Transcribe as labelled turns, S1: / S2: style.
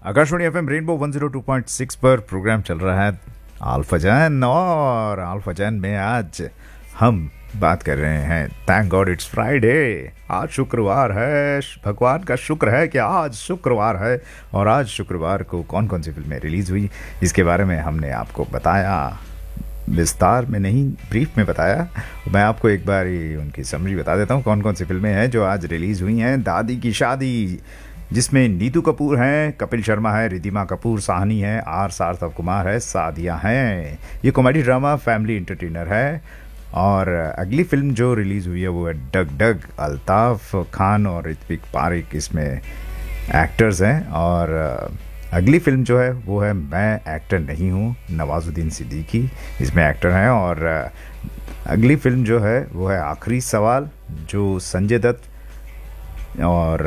S1: Akashvani FM rainbow 102.6 पर programme चल रहा है आल्फाजन, और आल्फाजन में आज हम बात कर रहे हैं थैंक गॉड इट्स फ्राइडे। आज शुक्रवार है, भगवान का शुक्र है कि आज शुक्रवार है। और आज शुक्रवार को कौन कौन सी फिल्में रिलीज़ हुई इसके बारे में हमने आपको बताया, विस्तार में नहीं ब्रीफ में बताया। मैं आपको एक बार ही उनकी समरी बता देता हूँ कौन कौन सी फिल्में हैं जो आज रिलीज़ हुई हैं। दादी की शादी, जिसमें नीतू कपूर हैं, कपिल शर्मा है, रिधिमा कपूर, साहनी है, आर सार्थव कुमार है, सादिया हैं। ये कॉमेडी ड्रामा फैमिली एंटरटेनर है। और अगली फिल्म जो रिलीज़ हुई है वो है डग डग। अल्ताफ खान और ऋत्विक पारिक इसमें एक्टर्स हैं। और अगली फिल्म जो है वो है मैं एक्टर नहीं हूँ, नवाजुद्दीन सिद्दीकी इसमें एक्टर हैं। और अगली फिल्म जो है वो है आखिरी सवाल, जो संजय दत्त और